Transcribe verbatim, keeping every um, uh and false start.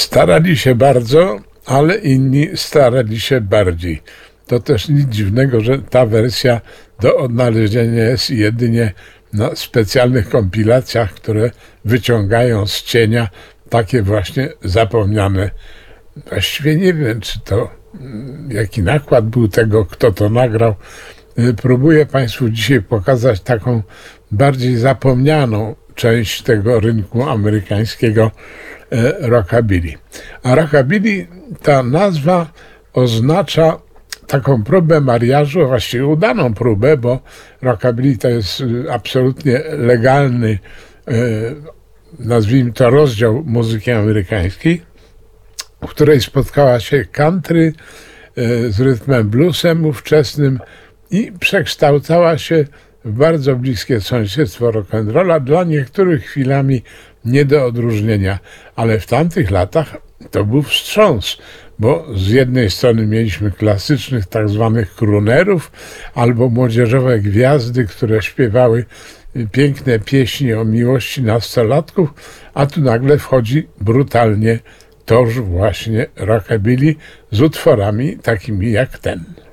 Starali się bardzo, ale inni starali się bardziej. To też nic dziwnego, że ta wersja do odnalezienia jest jedynie na specjalnych kompilacjach, które wyciągają z cienia takie właśnie zapomniane. Właściwie nie wiem, czy to jaki nakład był tego, kto to nagrał. Próbuję Państwu dzisiaj pokazać taką bardziej zapomnianą część tego rynku amerykańskiego rockabilly. A rockabilly, ta nazwa oznacza taką próbę mariażu, właściwie udaną próbę, bo rockabilly to jest absolutnie legalny, nazwijmy to, rozdział muzyki amerykańskiej, w której spotkała się country z rytmem bluesem ówczesnym i przekształcała się w bardzo bliskie sąsiedztwo rock'n'rolla, dla niektórych chwilami nie do odróżnienia, ale w tamtych latach to był wstrząs, bo z jednej strony mieliśmy klasycznych tak zwanych croonerów albo młodzieżowe gwiazdy, które śpiewały piękne pieśni o miłości nastolatków, a tu nagle wchodzi brutalnie toż właśnie rockabilly z utworami takimi jak ten.